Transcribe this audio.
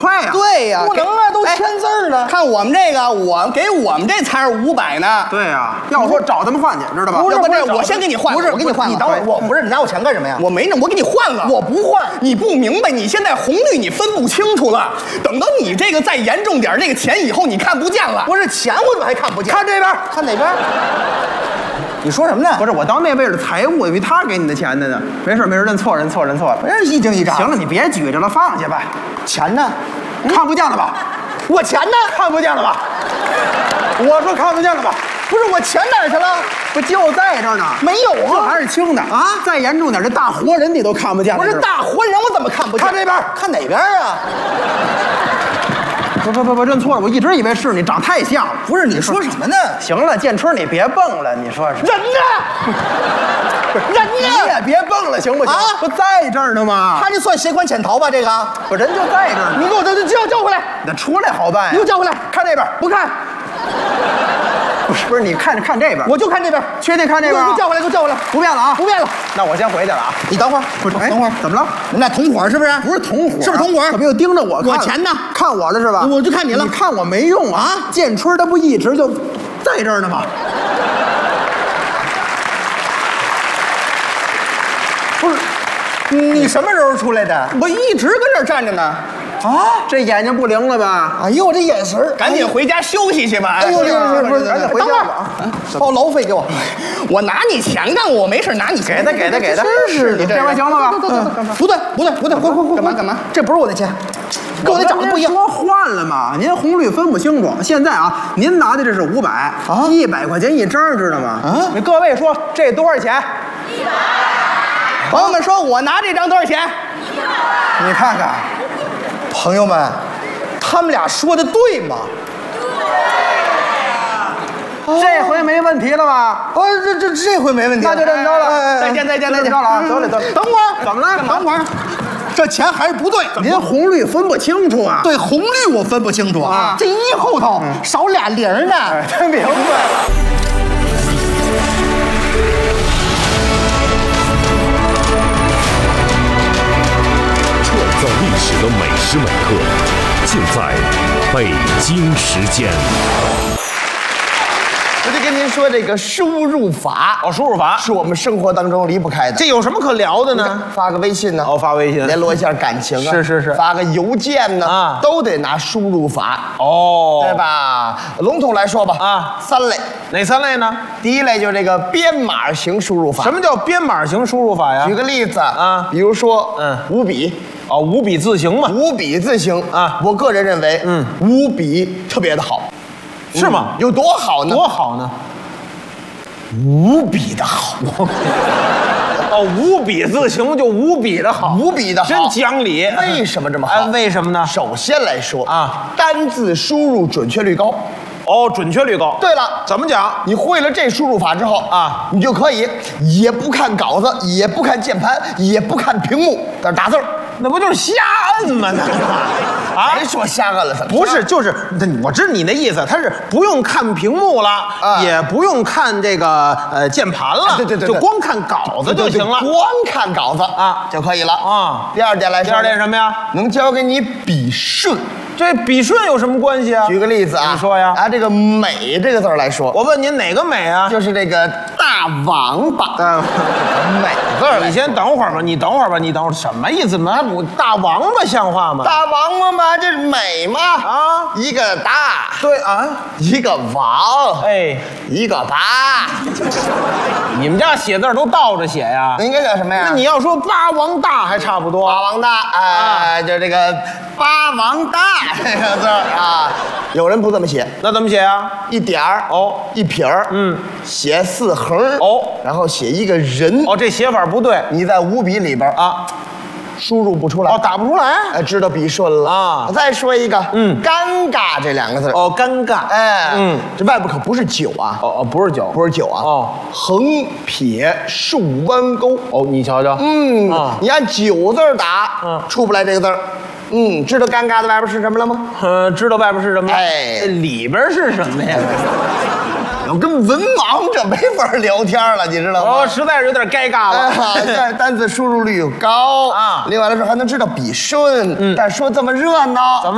快呀！ 对呀， 不能啊，都签字呢。 看我们这个，我给我们这才是500呢。 对呀，要说找他们换去，知道吧？ 不是，我先给你换， 不是， 我给你换了。 你等会儿，我不是，你拿我钱干什么呀？ 我没呢，我给你换了。 我不换， 你不明白，你现在红绿你分不清楚了。等到你这个再严重点，这个钱以后你看不见了。 不是钱，我怎么还看不见？ 看这边， 看哪边？你说什么呢？ 不是，我当那位是财务，以为他给你的钱的呢。没事，认错了。 真是一惊一乍。 行了，你别举着了，放下吧。 钱呢？ 看不见了吧？ 我钱呢？ 看不见了吧？我说看不见了吧？ 不是，我钱哪儿去了？ 不就在这儿呢？ 没有啊， 这还是轻的啊！再严重点，这大活人你都看不见了。 不是大活人，我怎么看不见？ 看这边， 看哪边啊？ 不，认错了，我一直以为是你，长太像了。 不是，你说什么呢？ 行了，建春，你别蹦了，你说是人呢？人呢？ 你也别蹦了，行不行？ 啊， 不在这儿呢吗？ 他这算携款潜逃吧？这个， 不，人就在这儿呢。 你给我叫回来！ 那出来好办呀。 你给我叫回来！ 看这边， 不看。 不是，你看这边， 我就看这边。 确定看这边？ 给我叫回来，给我叫回来！ 不变了啊， 不变了。 那我先回去了啊。 你等会儿， 不是， 等会儿， 怎么了？ 你俩同伙是不是？ 不是同伙， 是不是同伙？ 怎么又盯着我看？ 我钱呢？ 看我的是吧？ 我就看你了。 你看我没用啊！建春他不一直就在这儿呢吗？ 不是，你什么时候出来的？ 我一直跟这儿站着呢。 啊，这眼睛不灵了吧？ 哎呦，我这眼神儿， 赶紧回家休息去吧。 哎呦，不是， 赶紧回家吧啊！ 报劳费给我。 我拿你钱干，我没事拿你钱。 给他。 真是的， 这回行了吧？ 不对，快！ 干嘛？ 这不是我的钱，跟我那长得不一样。 说换了嘛？您红绿分不清楚。现在啊，您拿的这是500啊，100块钱一张，知道吗？啊，你各位说这多少钱？100。 朋友们说，我拿这张多少钱？ 你看看，朋友们，他们俩说的对吗？ 这回没问题了吧？ 哦，这回没问题。 那就这么着了。 再见。 这么着了啊！得了。 等会儿， 怎么了？ 等会儿，这钱还是不对。 您红绿分不清楚啊？ 对，红绿我分不清楚啊。 这一后头少俩零呢。 真明白了。 创造历史的每时每刻，尽在北京时间。 我就跟您说，这个输入法输入法是我们生活当中离不开的。 这有什么可聊的呢？ 发个微信呢？ 发微信联络一下感情啊。 是。 发个邮件呢？ 啊， 都得拿输入法。 对吧？笼统来说吧， 啊 ，3类。 哪3类呢？ 第一类就是这个编码型输入法。 什么叫编码型输入法呀？ 举个例子啊， 比如说，5笔。 五笔字形嘛。 5笔字形啊， 我个人认为，5笔特别的好。 是吗？ 有多好呢？ 多好呢 ？5笔的好。 5笔字形就5笔的好 ，5笔的好， 真讲理。 为什么这么好？ 为什么呢？ 首先来说啊， 单字输入准确率高。 准确率高。 对了， 怎么讲？ 你会了这输入法之后啊， 你就可以也不看稿子，也不看键盘，也不看屏幕，在那打字儿。 那不就是瞎摁吗？那啊， 谁说瞎摁了？ 不是，就是我知道你那意思，他是不用看屏幕了，也不用看这个键盘了， 对， 就光看稿子就行了， 光看稿子啊就可以了啊。 第二点来说， 第二点什么呀？ 能教给你笔顺。 这笔顺有什么关系啊？ 举个例子啊， 你说呀。 这个美这个字来说， 我问您哪个美啊？ 就是这个大王八美字儿。 你先等会儿吧，你等会儿，什么意思？那不大王八像话吗？ 大王八嘛，这是美嘛啊， 一个大， 对啊， 一个王，一个八。 你们家写字都倒着写呀？ 那应该叫什么呀？ 那你要说八王大还差不多。 八王大，就这个八王大这个字儿啊，有人不这么写， 那怎么写啊？ 一点儿一撇儿，写4横然后写一个人这写法不对， 你在5笔里边啊。输入不出来打不出来， 知道笔顺了啊。 我再说一个，尴尬这2个字尴尬， 这外边可不是9啊， 不是9 啊，横撇竖弯勾， 你瞧瞧， 你按9字打，出不来这个字儿。知道尴尬的外边是什么了吗？ 知道外边是什么了？里边是什么呀？ 我跟文盲这没法聊天了，你知道吗？ 实在是有点尴尬了。 单字输入率又高啊， 另外来说还能知道笔顺，但说这么热闹， 怎么？